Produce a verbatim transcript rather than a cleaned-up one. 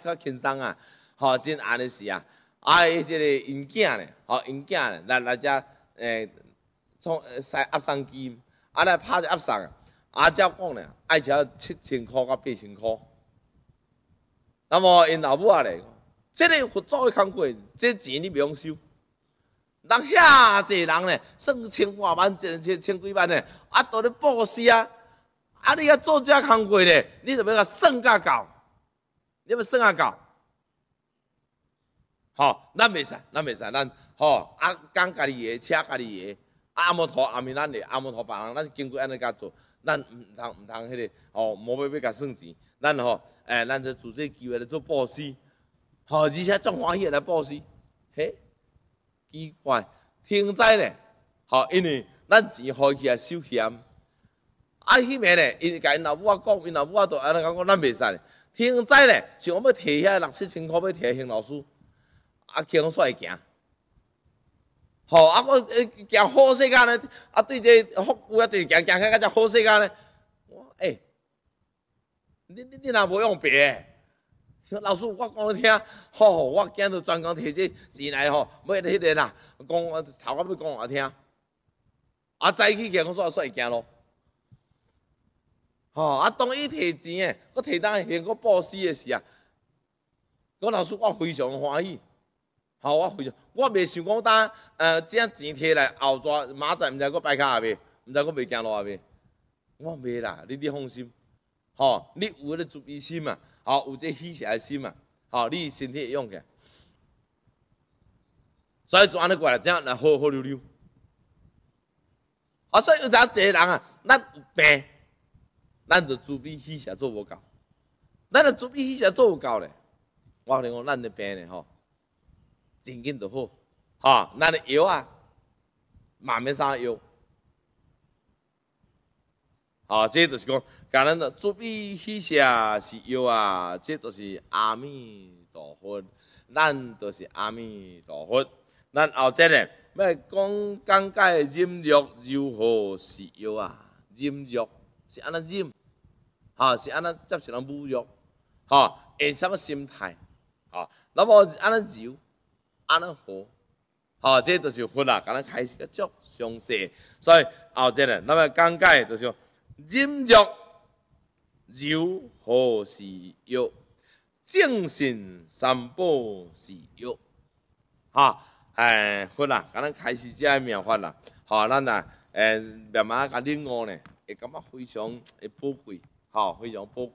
较轻松啊，吼，真安尼是啊。啊，伊即个因囝咧，吼，因囝咧，来来遮诶，从使压送机，啊来拍只压送啊，啊照讲咧，爱只七千箍到八千箍。那么因老母啊咧，即个佛祖的工课，这钱你袂用收。人遐济人咧，算千外万、千千千几万咧，啊，都咧布施啊，啊，你遐做遮工课咧，你就要甲算甲够，你要算甲够。吼，咱袂使，咱袂使，咱吼啊，讲家己的，车家己的，啊，阿摩陀阿弥咱的，阿摩陀别人，咱经过安尼甲做，咱毋通毋通迄个吼，无要要甲算钱，咱吼诶，咱就自这机会来做布施，吼，而且足欢喜来布施，嘿。奇怪，天灾咧，吼，因为咱钱花去啊收欠，啊，迄暝咧，因甲因老母啊讲，因老母啊都安尼讲讲，咱袂使咧。天灾咧，想要摕遐六七千箍要摕邢老师，啊，轻率行，吼，啊，我行好世界咧，啊，对这福有啊，对行行起甲只好世界咧，我诶，你你你若无用白。老师，我讲你听，吼，我今日专工摕这钱来吼，要迄个啦，讲头壳要讲我听，啊，早起起讲煞煞行咯，吼，啊，当伊摕钱诶，我摕当现我布施诶时啊，我老师我非常欢喜，吼，我非常，我袂想讲当呃，这钱摕来后抓明仔毋知我摆骹也袂，毋知我袂行路也袂，我袂啦，你你放心，吼，你有迄个慈悲心嘛？好，有这喜舍的心嘛？好，你身体会用起来，所以就安尼过来，这样来好好溜溜。啊，所以有阵一个人啊，咱有病，咱就慈悲喜舍做无够，咱的慈悲喜舍做有够咧。我跟你讲，咱的病咧吼，真紧就好。哈，咱的药啊，慢慢啥药。啊，这就是讲，甲咱的慈悲喜舍是药啊，这就是阿弥陀佛，咱就是阿弥陀佛。咱后节咧要讲讲解忍辱如何是药啊？忍辱是安怎忍？哈，是安怎接受人侮辱？哈，用什么心态？哈，那么安怎柔？安怎和？哈，这就是佛啊，甲咱开始个足详细。所以后节咧，咱要讲解就是。忍辱如何是药？正信三宝是药。哈，诶，佛啊，甲咱开始这妙法啦。哈，咱啊，诶，慢慢甲领悟呢，会感觉非常诶宝贵，哈，非常宝贵。